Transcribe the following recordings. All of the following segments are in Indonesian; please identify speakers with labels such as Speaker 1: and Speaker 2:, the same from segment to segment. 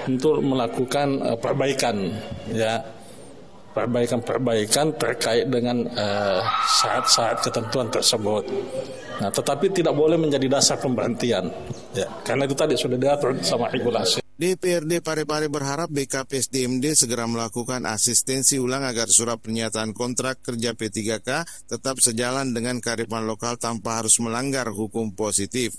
Speaker 1: untuk melakukan perbaikan, ya, perbaikan terkait dengan syarat-syarat ketentuan tersebut. Nah, tetapi tidak boleh menjadi dasar pemberhentian, ya, karena itu tadi sudah diatur sama regulasi.
Speaker 2: DPRD Parepare berharap BKPSDMD segera melakukan asistensi ulang agar surat pernyataan kontrak kerja P3K tetap sejalan dengan kearifan lokal tanpa harus melanggar hukum positif.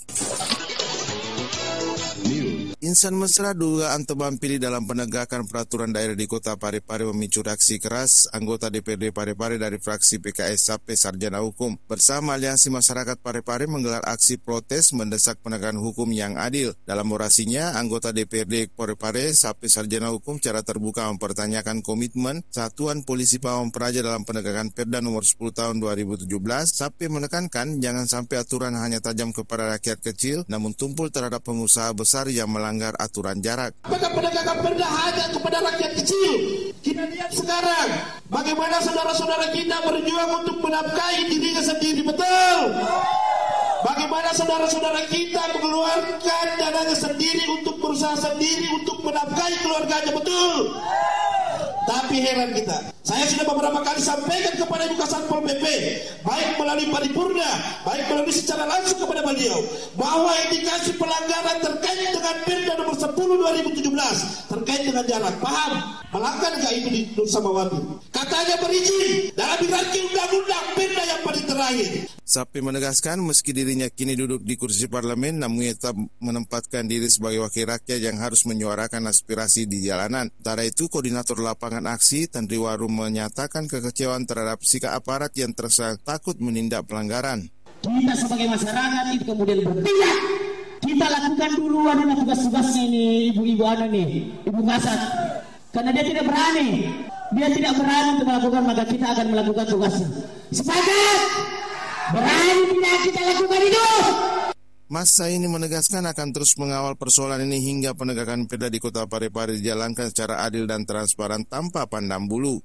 Speaker 2: Insan mesra dugaan tebang pilih dalam penegakan peraturan daerah di Kota Parepare memicu reaksi keras anggota DPRD Parepare dari fraksi PKS Sape Sarjana Hukum bersama Aliansi Masyarakat Parepare menggelar aksi protes mendesak penegakan hukum yang adil. Dalam orasinya, anggota DPRD Parepare Sape Sarjana Hukum secara terbuka mempertanyakan komitmen Satuan Polisi Pamong Praja dalam penegakan Perda nomor 10 tahun 2017. Sape menekankan jangan sampai aturan hanya tajam kepada rakyat kecil namun tumpul terhadap pengusaha besar yang melanggar aturan jarak.
Speaker 3: Apakah penegakan perda hanya kepada rakyat kecil? Kita lihat sekarang bagaimana saudara-saudara kita berjuang untuk menafkahi dirinya sendiri, betul? Bagaimana saudara-saudara kita mengeluarkan dananya sendiri untuk berusaha sendiri untuk menafkahi keluarganya, betul? Tapi heran kita, saya sudah beberapa kali sampaikan kepada Ibu Kasatpol PP, baik melalui paripurna, baik melalui secara langsung kepada beliau, bahwa indikasi pelanggaran terkait dengan Perda nomor 10 2017 terkait dengan jarak, paham? Melanggar nggak itu di Nur Samawati? Katanya berizin dalam hirarki undang-undang Perda yang paling terakhir.
Speaker 2: Sapi menegaskan meski dirinya kini duduk di kursi parlemen, namun ia tetap menempatkan diri sebagai wakil rakyat yang harus menyuarakan aspirasi di jalanan. Sementara itu, koordinator lapangan aksi Tandri Warum menyatakan kekecewaan terhadap sikap aparat yang terkesan takut menindak pelanggaran.
Speaker 4: Kita sebagai masyarakat itu kemudian bertindak. Kita lakukan dulu adalah tugas-tugasnya ini ibu-ibu ibu Kasat. Karena dia tidak berani. Dia tidak berani untuk melakukan, maka kita akan melakukan tugasnya. Sepakat? Berani tidak kita lakukan itu.
Speaker 2: Masa ini menegaskan akan terus mengawal persoalan ini hingga penegakan perda di Kota Parepare dijalankan secara adil dan transparan tanpa pandang bulu.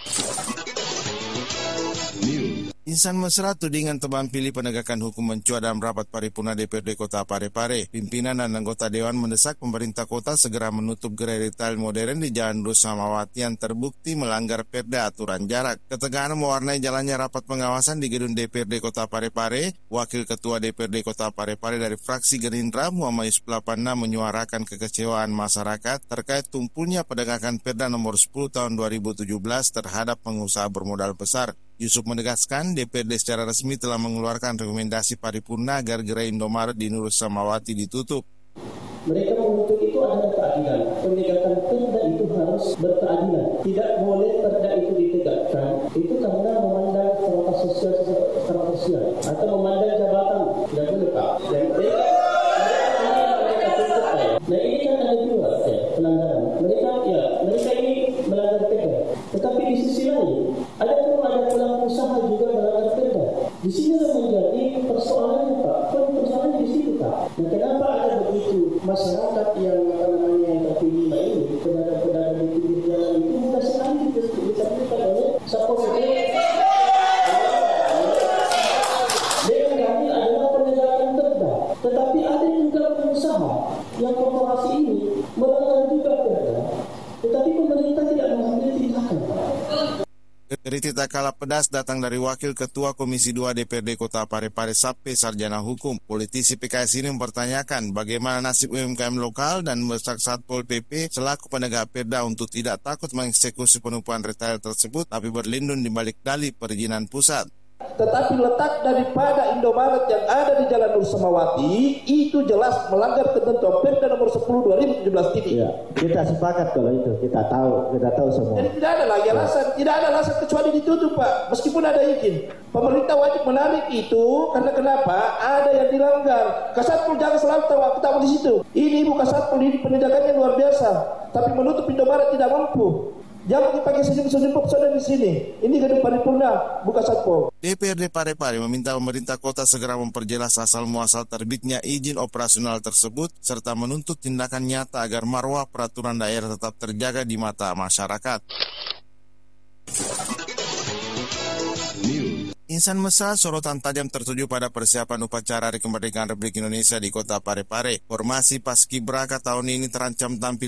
Speaker 2: Insan mesra tudingan tebang pilih penegakan hukum mencuat dalam rapat paripurna DPRD Kota Parepare. Pimpinan dan anggota Dewan mendesak pemerintah kota segera menutup gerai retail modern di Jalan Nur Samawati yang terbukti melanggar perda aturan jarak. Ketegangan mewarnai jalannya rapat pengawasan di gedung DPRD Kota Parepare. Wakil Ketua DPRD Kota Parepare dari fraksi Gerindra Muhammad Yusuf Lapana menyuarakan kekecewaan masyarakat terkait tumpulnya penegakan perda nomor 10 tahun 2017 terhadap pengusaha bermodal besar. Yusuf menegaskan DPRD secara resmi telah mengeluarkan rekomendasi paripurna agar gerai Indomaret di Nur Samawati ditutup.
Speaker 5: Mereka menuntut itu adalah keadilan. Penegakan perda itu harus berkeadilan. Tidak boleh perda itu ditegakkan. Itu karena memandang strata sosial atau memandang jabatan. Tidak boleh, Pak. Dan mereka tuntut saya. Nah, ini kan ada dua pelanggaran. Mereka ini melanggar perda. Tetapi di sisi lain ada pelaku usaha juga melanggar perda. Di sini menjadi persoalannya, Pak. Persoalannya di situ, Pak. Nah, kenapa ada begitu masyarakat yang kaki lima ini, pedagang-pedagang di pinggir jalan itu mudah sekali ditertibkan oleh Satpol PP. Dengan kami adalah penegakan perda. Tetapi ada juga pengusaha yang korporasi ini melanggar juga perda. Tetapi pemerintah tidak mengambil tindakan.
Speaker 2: Kritik tak kalah pedas datang dari Wakil Ketua Komisi 2 DPRD Kota Parepare Sape Sarjana Hukum. Politisi PKS ini mempertanyakan bagaimana nasib UMKM lokal dan mendesak Satpol PP selaku penegak perda untuk tidak takut mengeksekusi penumpang retail tersebut tapi berlindung di balik dalih perizinan pusat.
Speaker 3: Tetapi letak daripada Indomaret yang ada di Jalan Nur Samawati itu jelas melanggar ketentuan Perda nomor 10 2017 ini.
Speaker 5: Ya, kita sepakat kalau itu, kita tahu semua.
Speaker 3: Jadi tidak ada alasan kecuali ditutup, Pak. Meskipun ada izin, pemerintah wajib menarik itu karena kenapa? Ada yang dilanggar. Kasatpol jangan selalu tahu di situ. Ini Ibu Kasatpol ini penindakannya luar biasa, tapi menutup Indomaret tidak mampu. Jangan dipakai senyum-senyum saudara di sini. Ini gedung paripurna, bukan Satpol.
Speaker 2: DPRD Parepare meminta pemerintah kota segera memperjelas asal muasal terbitnya izin operasional tersebut serta menuntut tindakan nyata agar marwah peraturan daerah tetap terjaga di mata masyarakat. Insan mesra sorotan tajam tertuju pada persiapan upacara Hari Kemerdekaan Republik Indonesia di Kota Parepare. Formasi Paskibraka tahun ini terancam tampil